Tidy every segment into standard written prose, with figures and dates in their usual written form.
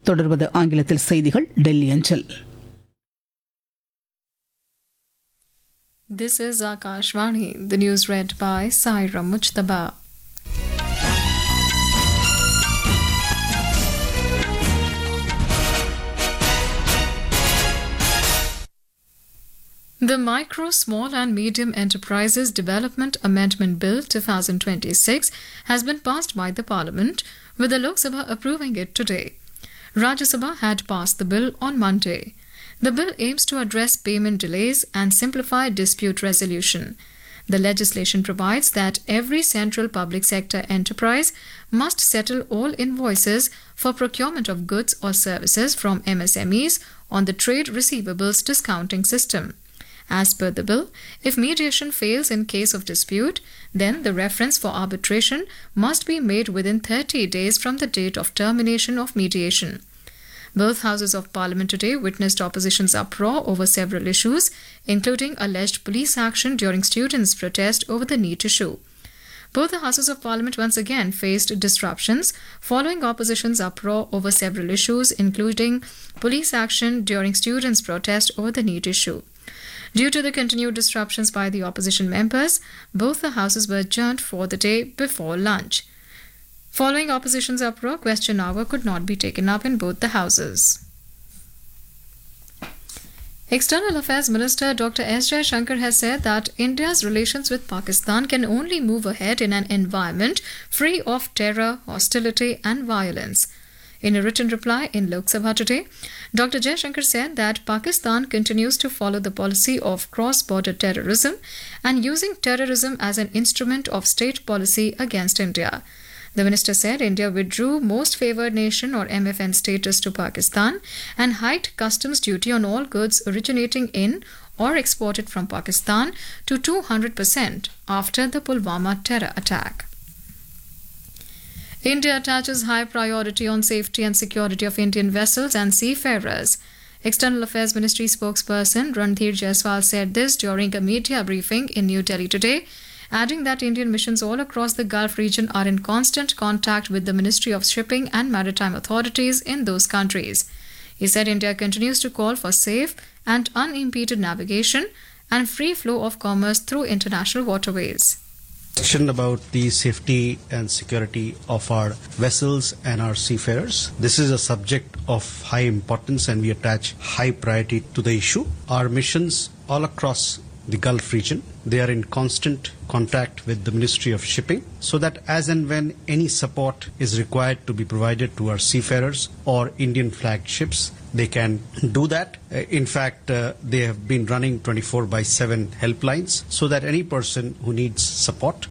தொடர்வது ஆங்கிலத்தில் செய்திகள் டெல்லி அஞ்சல். This is Akashvani. The news read by Saira Mujtaba. The Micro, Small and Medium Enterprises Development Amendment Bill 2026 has been passed by the Parliament, with the Lok Sabha approving it today. Rajya Sabha had passed the bill on Monday. The bill aims to address payment delays and simplify dispute resolution. The legislation provides that every central public sector enterprise must settle all invoices for procurement of goods or services from MSMEs on the Trade Receivables Discounting System. As per the bill, if mediation fails in case of dispute, then the reference for arbitration must be made within 30 days from the date of termination of mediation. Both houses of parliament today witnessed opposition's uproar over several issues, including alleged police action during students' protest over the NEET issue. Both the houses of parliament once again faced disruptions following opposition's uproar over several issues, including police action during students' protest over the NEET issue. Due to the continued disruptions by the opposition members, both the houses were adjourned for the day before lunch. Following opposition's uproar, question hour could not be taken up in both the houses. External Affairs Minister Dr. S. Jaishankar has said that India's relations with Pakistan can only move ahead in an environment free of terror, hostility and violence. In a written reply in Lok Sabha today, Dr. Jaishankar said that Pakistan continues to follow the policy of cross-border terrorism and using terrorism as an instrument of state policy against India. The minister said India withdrew Most Favoured Nation or MFN status to Pakistan and hiked customs duty on all goods originating in or exported from Pakistan to 200% after the Pulwama terror attack. India attaches high priority on safety and security of Indian vessels and seafarers. External Affairs Ministry spokesperson Randhir Jaiswal said this during a media briefing in New Delhi today, adding that Indian missions all across the Gulf region are in constant contact with the Ministry of Shipping and Maritime authorities in those countries. He said India continues to call for safe and unimpeded navigation and free flow of commerce through international waterways. Question about the safety and security of our vessels and our seafarers. This is a subject of high importance and we attach high priority to the issue. Our missions all across the Gulf region, they are in constant contact with the Ministry of Shipping so that as and when any support is required to be provided to our seafarers or Indian flagged ships, they can do that. In fact, they have been running 24/7 helplines so that any person who needs support.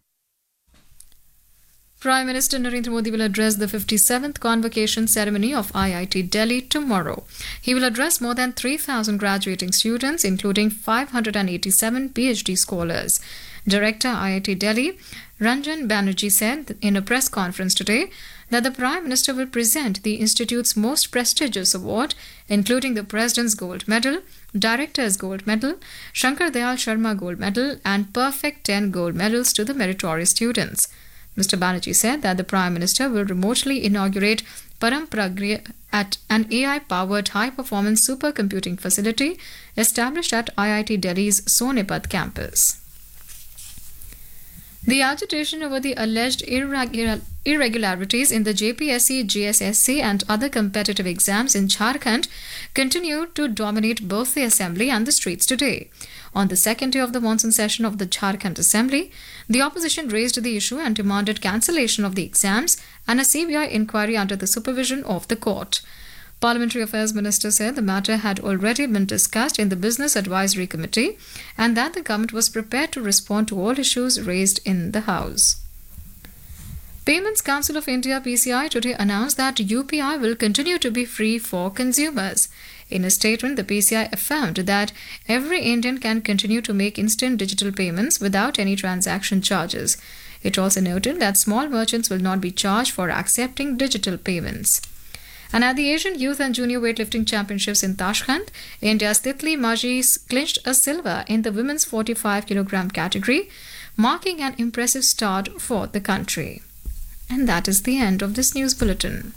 Prime Minister Narendra Modi will address the 57th convocation ceremony of IIT Delhi tomorrow. He will address more than 3,000 graduating students, including 587 PhD scholars. Director IIT Delhi, Ranjan Banerjee, said in a press conference today that the Prime Minister will present the institute's most prestigious award, including the President's Gold Medal, Director's Gold Medal, Shankar Dayal Sharma Gold Medal, and Perfect 10 Gold Medals to the meritorious students. Mr. Banerjee said that the Prime Minister will remotely inaugurate Param Pragya at an AI-powered high-performance supercomputing facility established at IIT Delhi's Sonipat campus. The agitation over the alleged irregularities in the JPSC, GSSC and other competitive exams in Jharkhand continued to dominate both the assembly and the streets today. On the second day of the monsoon session of the Jharkhand Assembly, the opposition raised the issue and demanded cancellation of the exams and a CBI inquiry under the supervision of the court. Parliamentary Affairs Minister said the matter had already been discussed in the Business Advisory Committee and that the government was prepared to respond to all issues raised in the House. Payments Council of India PCI today announced that UPI will continue to be free for consumers. In a statement, the PCI affirmed that every Indian can continue to make instant digital payments without any transaction charges. It also noted that small merchants will not be charged for accepting digital payments. And at the Asian Youth and Junior Weightlifting Championships in Tashkent, India's Titli Maji clinched a silver in the women's 45 kg category, marking an impressive start for the country. And that is the end of this news bulletin.